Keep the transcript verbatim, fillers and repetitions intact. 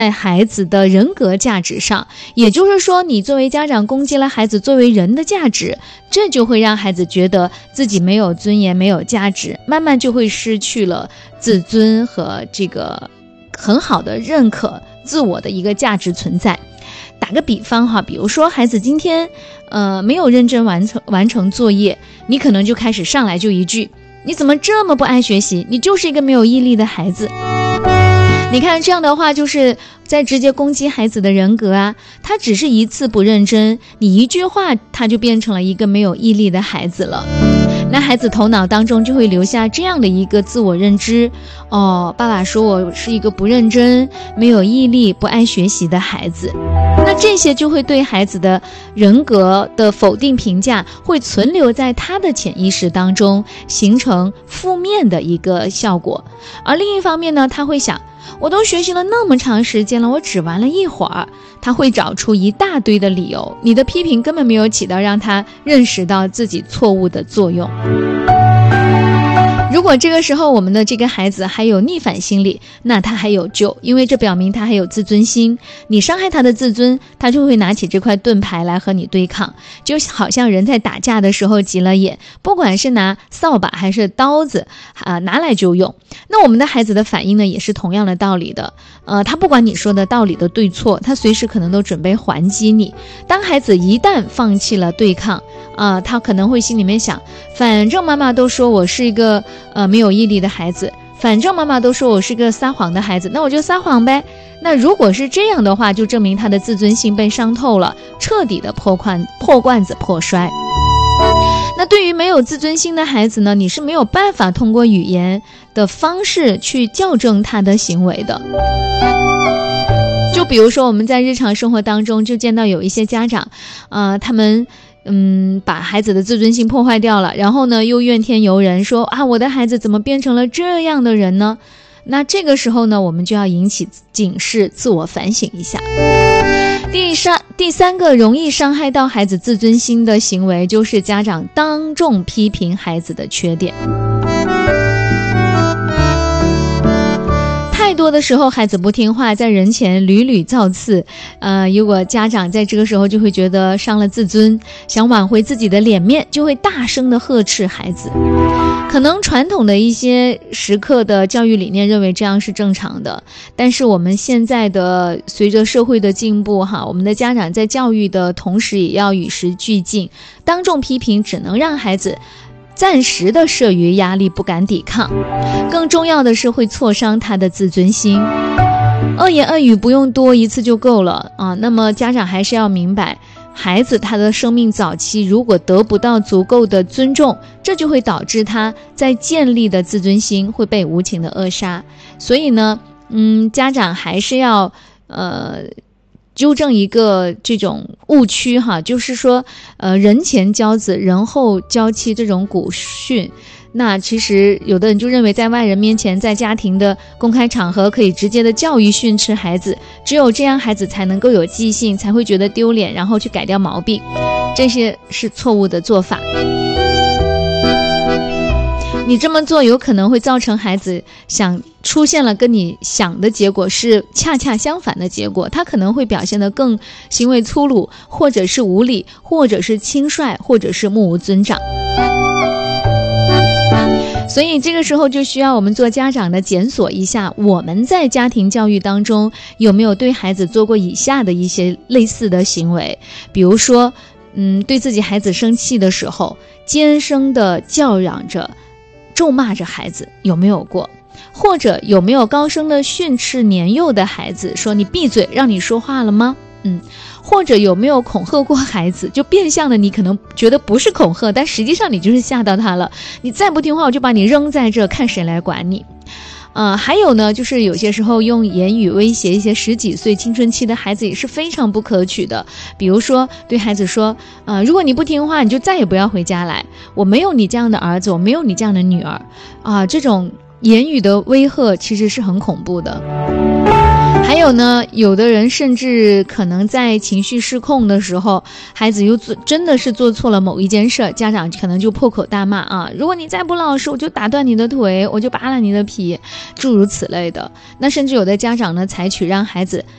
在孩子的人格价值上，也就是说你作为家长攻击了孩子作为人的价值，这就会让孩子觉得自己没有尊严没有价值，慢慢就会失去了自尊和这个很好的认可自我的一个价值存在。打个比方哈，比如说孩子今天呃没有认真完成完成作业，你可能就开始上来就一句，你怎么这么不爱学习，你就是一个没有毅力的孩子。你看这样的话就是在直接攻击孩子的人格啊，他只是一次不认真，你一句话他就变成了一个没有毅力的孩子了。那孩子头脑当中就会留下这样的一个自我认知，哦，爸爸说我是一个不认真没有毅力不爱学习的孩子，那这些就会对孩子的人格的否定评价会存留在他的潜意识当中，形成负面的一个效果。而另一方面呢，他会想，我都学习了那么长时间了，我只玩了一会儿，他会找出一大堆的理由，你的批评根本没有起到让他认识到自己错误的作用。如果这个时候我们的这个孩子还有逆反心理，那他还有救，因为这表明他还有自尊心。你伤害他的自尊，他就会拿起这块盾牌来和你对抗，就好像人在打架的时候急了眼，不管是拿扫把还是刀子啊，拿来就用。那我们的孩子的反应呢，也是同样的道理的。呃，他不管你说的道理的对错，他随时可能都准备还击你。当孩子一旦放弃了对抗，啊、呃，他可能会心里面想，反正妈妈都说我是一个呃没有毅力的孩子，反正妈妈都说我是个撒谎的孩子，那我就撒谎呗。那如果是这样的话，就证明他的自尊心被伤透了，彻底的破罐破罐子破摔。那对于没有自尊心的孩子呢，你是没有办法通过语言的方式去校正他的行为的。就比如说我们在日常生活当中就见到有一些家长呃，他们嗯，把孩子的自尊心破坏掉了，然后呢又怨天尤人，说啊，我的孩子怎么变成了这样的人呢？那这个时候呢，我们就要引起警示，自我反省一下。第三第三个容易伤害到孩子自尊心的行为，就是家长当众批评孩子的缺点。太多的时候孩子不听话，在人前屡屡造次，呃，如果家长在这个时候就会觉得伤了自尊，想挽回自己的脸面，就会大声的呵斥孩子。可能传统的一些时刻的教育理念认为这样是正常的，但是我们现在的随着社会的进步哈，我们的家长在教育的同时也要与时俱进，当众批评只能让孩子暂时的慑于压力，不敢抵抗，更重要的是会挫伤他的自尊心。恶言恶语不用多，一次就够了啊。那么家长还是要明白，孩子他的生命早期如果得不到足够的尊重，这就会导致他在建立的自尊心会被无情的扼杀。所以呢，嗯，家长还是要呃纠正一个这种误区哈，就是说呃人前教子人后教妻这种古训。那其实有的人就认为在外人面前，在家庭的公开场合可以直接的教育训斥孩子，只有这样孩子才能够有记性，才会觉得丢脸，然后去改掉毛病，这些是错误的做法。你这么做有可能会造成孩子想出现了跟你想的结果是恰恰相反的结果，他可能会表现得更行为粗鲁，或者是无理，或者是轻率，或者是目无尊长。所以这个时候就需要我们做家长的检索一下，我们在家庭教育当中有没有对孩子做过以下的一些类似的行为。比如说嗯，对自己孩子生气的时候尖声的叫嚷着咒骂着孩子，有没有过？或者有没有高声的训斥年幼的孩子，说你闭嘴，让你说话了吗？嗯，或者有没有恐吓过孩子，就变相的你可能觉得不是恐吓，但实际上你就是吓到他了，你再不听话我就把你扔在这，看谁来管你。呃，还有呢，就是有些时候用言语威胁一些十几岁青春期的孩子也是非常不可取的。比如说对孩子说呃，如果你不听话，你就再也不要回家来，我没有你这样的儿子，我没有你这样的女儿啊、呃，这种言语的威吓其实是很恐怖的。还有呢，有的人甚至可能在情绪失控的时候，孩子又做真的是做错了某一件事，家长可能就破口大骂啊，如果你再不老实，我就打断你的腿，我就扒了你的皮，诸如此类的。那甚至有的家长呢，采取让孩子